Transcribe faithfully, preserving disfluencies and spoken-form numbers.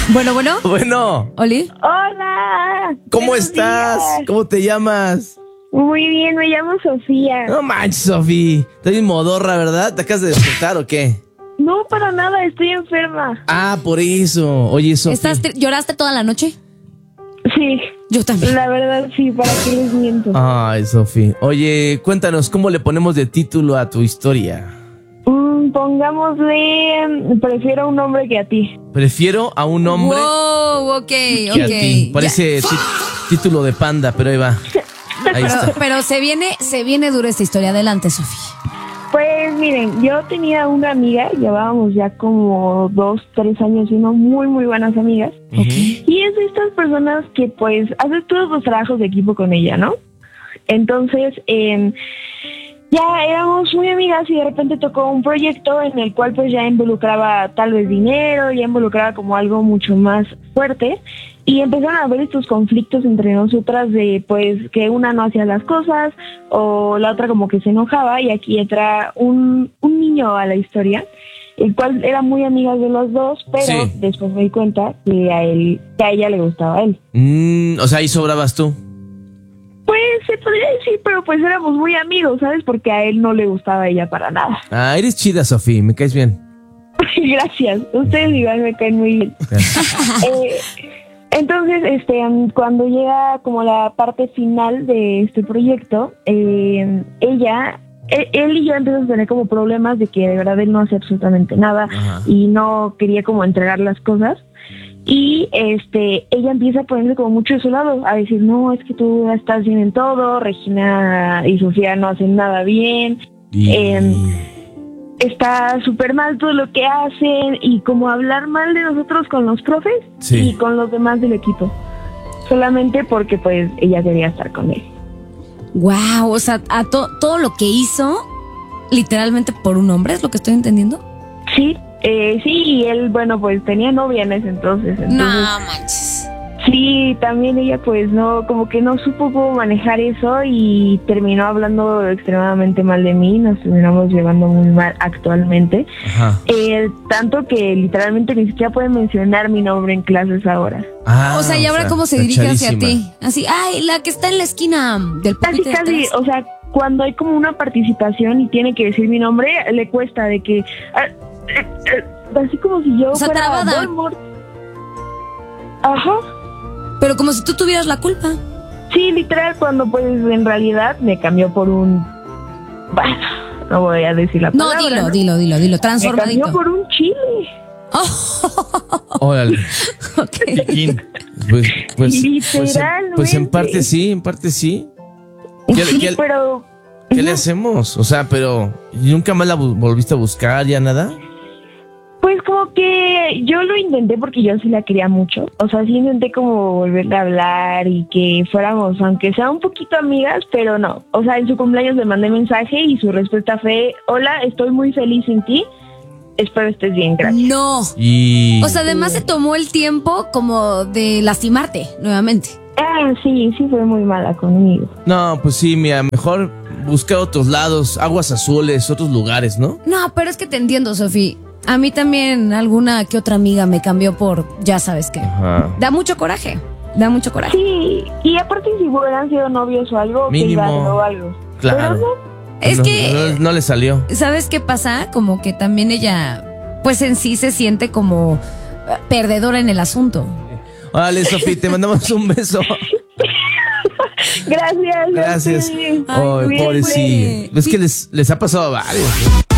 Bueno, bueno. Bueno. ¿Oli? Hola. ¿Cómo estás? Días. ¿Cómo te llamas? Muy bien, me llamo Sofía. No manches, Sofía. Estás bien modorra, ¿verdad? ¿Te acabas de despertar o qué? No, para nada, estoy enferma. Ah, por eso. Oye, Sofía. ¿Estás tri- ¿Lloraste toda la noche? Sí. Yo también. La verdad, sí, ¿para qué les miento? Ay, Sofía. Oye, cuéntanos, ¿cómo le ponemos de título a tu historia? Mm, pongámosle, prefiero un hombre que a ti. Prefiero a un hombre Wow, ok, que ok. a ti. Parece ti- título de panda, pero ahí va. Ahí Pero, está. pero se viene, se viene dura esta historia. Adelante, Sofía. Pues miren, yo tenía una amiga, llevábamos ya como dos, tres años siendo muy, muy buenas amigas. Ujú. Y es de estas personas que pues haces todos los trabajos de equipo con ella, ¿no? Entonces, eh, ya éramos muy amigas y de repente tocó un proyecto en el cual pues ya involucraba tal vez dinero, ya involucraba como algo mucho más fuerte. Y empezaron a haber estos conflictos entre nosotras de pues que una no hacía las cosas o la otra como que se enojaba, y aquí entra un, un niño a la historia, el cual era muy amiga de los dos, pero Sí. después me di cuenta que a él, que a ella le gustaba a él. Mm, o sea, ahí sobrabas tú. Pues se podría decir, pero pues éramos muy amigos, ¿sabes? Porque a él no le gustaba a ella para nada. Ah, eres chida, Sofía. Me caes bien. Gracias, ustedes igual me caen muy bien. Eh, entonces, este, um, cuando llega como la parte final de este proyecto, eh, ella, él, él y yo empezamos a tener como problemas de que de verdad él no hace absolutamente nada. Ajá. Y no quería como entregar las cosas. Y este, ella empieza a ponerse como mucho de su lado, a decir, no, es que tú estás bien en todo, Regina y Sofía no hacen nada bien. Y... Eh, está súper mal todo lo que hacen, y como hablar mal de nosotros con los profes Sí. y con los demás del equipo, solamente porque pues ella quería estar con él. Wow, o sea, a to- todo lo que hizo, literalmente por un hombre, ¿es lo que estoy entendiendo? Sí, eh, sí, y él, bueno, pues tenía novia en ese entonces, entonces No manches. sí, también ella pues no, como que no supo cómo manejar eso y terminó hablando extremadamente mal de mí, nos terminamos llevando muy mal actualmente. Ajá. Eh, tanto que literalmente ni siquiera puede mencionar mi nombre en clases ahora. Ah, o sea, ¿y ahora cómo se dirige hacia tachadísima. ti? Así, ay, la que está en la esquina del Casi, pupitre de casi, atrás. o sea, cuando hay como una participación y tiene que decir mi nombre, le cuesta de que... ah, eh, eh, así como si yo O sea, fuera trabada. Voldemort. Ajá. Pero como si tú tuvieras la culpa. Sí, literal, cuando pues en realidad me cambió por un... Bueno, no voy a decir la No, palabra. dilo, ¿no? dilo, dilo, dilo, Me transformadito. cambió por un chile. Órale. Ok. Pues, pues, pues, en, Literalmente. pues en parte sí, en parte sí. ¿Qué, Sí, qué- pero... qué le hacemos? O sea, pero ¿y nunca más la bu- volviste a buscar, ya nada? Pues como que yo lo intenté porque yo sí la quería mucho. O sea, sí intenté como volverle a hablar y que fuéramos, aunque sea un poquito amigas, pero no. O sea, en su cumpleaños le mandé mensaje y su respuesta fue, hola, estoy muy feliz sin ti. Espero estés bien, gracias. No. Y... O sea, además se tomó el tiempo como de lastimarte nuevamente. Ah, sí, sí fue muy mala conmigo. No, pues sí, mira, mejor buscar otros lados, aguas azules, otros lugares, ¿no? No, pero es que te entiendo, Sofía. A mí también alguna que otra amiga me cambió por ya sabes qué. Ajá. Da mucho coraje. Da mucho coraje. Sí, y aparte si hubieran sido novios o algo, Mínimo. que iba o algo. Claro. Pero no. Es No, que, no, no le salió. ¿sabes qué pasa? Como que también ella, pues en sí se siente como eh, perdedora en el asunto. Vale, Sofía, te mandamos un beso. Gracias. Gracias. sí. Ay, Cuídense. pobrecilla. Es que les, les ha pasado a varios.